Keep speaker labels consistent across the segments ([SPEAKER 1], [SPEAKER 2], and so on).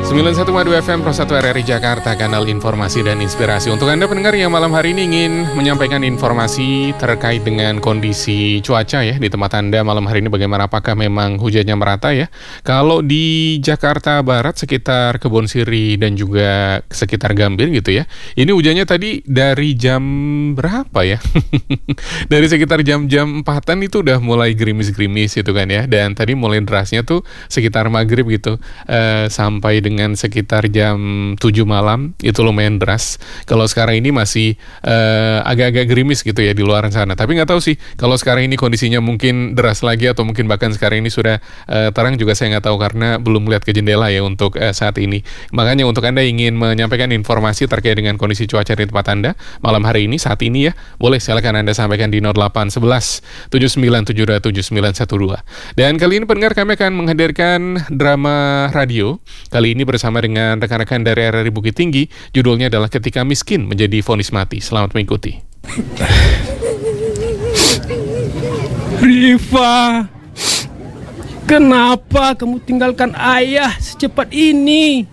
[SPEAKER 1] 91,2 FM Pro 1 RRI Jakarta, kanal informasi dan inspirasi. Untuk Anda pendengar yang malam hari ini ingin menyampaikan informasi terkait dengan kondisi cuaca ya di tempat Anda malam hari ini, bagaimana, apakah memang hujannya merata ya? Kalau di Jakarta Barat sekitar Kebon Siri dan juga sekitar Gambir gitu ya, ini hujannya tadi dari jam berapa ya? Dari sekitar jam-jam 4-an itu udah mulai gerimis-gerimis gitu kan ya, dan tadi mulai derasnya tuh sekitar maghrib gitu, sampai dengan sekitar jam 7 malam itu lumayan deras. Kalau sekarang ini masih agak-agak gerimis gitu ya di luar sana. Tapi nggak tahu sih kalau sekarang ini kondisinya mungkin deras lagi atau mungkin bahkan sekarang ini sudah terang juga, saya nggak tahu karena belum melihat ke jendela ya untuk saat ini. Makanya untuk Anda ingin menyampaikan informasi terkait dengan kondisi cuaca di tempat Anda malam hari ini, saat ini ya, boleh silakan Anda sampaikan di 0811 7972 7912. Dan kali ini pendengar, kami akan menghadirkan drama radio. Kali ini bersama dengan rekan-rekan dari RRI Bukit Tinggi. Judulnya adalah Ketika Miskin Menjadi Vonis Mati. Selamat mengikuti.
[SPEAKER 2] Rifa, kenapa kamu tinggalkan ayah secepat ini?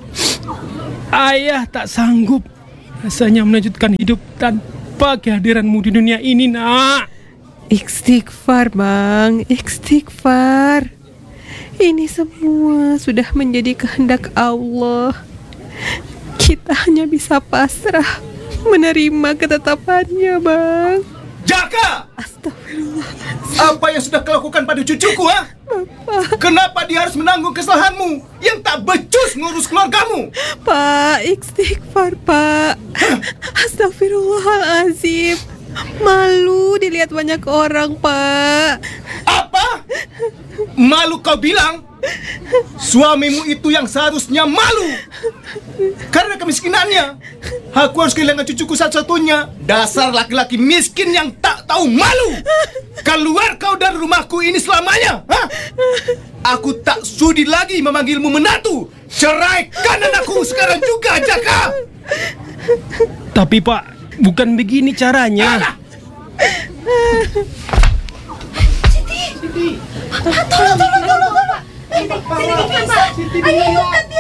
[SPEAKER 2] Ayah tak sanggup rasanya melanjutkan hidup tanpa kehadiranmu di dunia ini, nak.
[SPEAKER 3] Istighfar, Bang, istighfar. Ini semua sudah menjadi kehendak Allah. Kita hanya bisa pasrah menerima ketetapannya, Bang.
[SPEAKER 4] Jaka!
[SPEAKER 3] Astagfirullahaladzim.
[SPEAKER 4] Apa yang sudah kau lakukan pada cucuku, ha?
[SPEAKER 3] Bapak,
[SPEAKER 4] Kenapa dia harus menanggung kesalahanmu yang tak becus ngurus keluargamu?
[SPEAKER 3] Pak, istighfar, Pak. Astagfirullahaladzim. Malu dilihat banyak orang, Pak.
[SPEAKER 4] Apa? Malu kau bilang? Suamimu itu yang seharusnya malu karena kemiskinannya. Aku harus kehilangan cucuku satu-satunya. Dasar laki-laki miskin yang tak tahu malu. Keluar kau dari rumahku ini selamanya, ha? Aku tak sudi lagi memanggilmu menantu. Ceraikan anakku sekarang juga, Jaka.
[SPEAKER 2] Tapi Pak, bukan begini caranya.
[SPEAKER 5] Tolong. Sini, Pak. Ayo angkat dia.